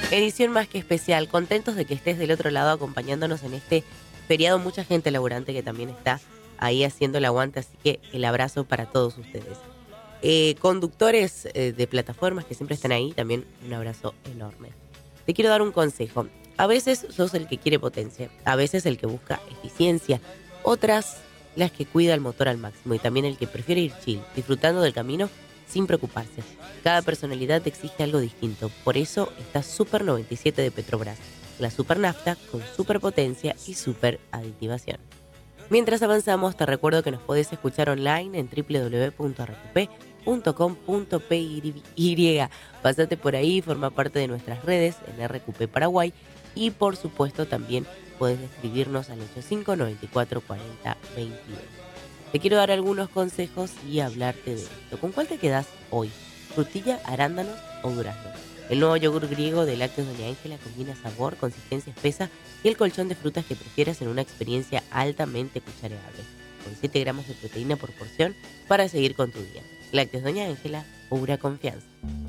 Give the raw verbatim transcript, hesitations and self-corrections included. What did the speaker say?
Edición más que especial. Contentos de que estés del otro lado acompañándonos en este feriado. Mucha gente laburante que también está ahí haciendo el aguante, así que el abrazo para todos ustedes. Eh, conductores eh, de plataformas que siempre están ahí, también un abrazo enorme. Te quiero dar un consejo. A veces sos el que quiere potencia, a veces el que busca eficiencia, otras las que cuida el motor al máximo y también el que prefiere ir chill, disfrutando del camino sin preocuparse. Cada personalidad te exige algo distinto, por eso está Super noventa y siete de Petrobras, la super nafta con super potencia y super aditivación. Mientras avanzamos, te recuerdo que nos podés escuchar online en doble u doble u doble u punto r q p punto com punto p y. Pásate por ahí, forma parte de nuestras redes en R Q P Paraguay y por supuesto también puedes escribirnos al ocho cinco nueve cuatro cuatro cero veintidós. Te quiero dar algunos consejos y hablarte de esto. ¿Con cuál te quedás hoy? ¿Frutilla, arándanos o durazno? El nuevo yogur griego de Lácteos Doña Ángela combina sabor, consistencia espesa y el colchón de frutas que prefieras en una experiencia altamente cuchareable, con siete gramos de proteína por porción para seguir con tu día. Lácteos Doña Ángela, pura confianza.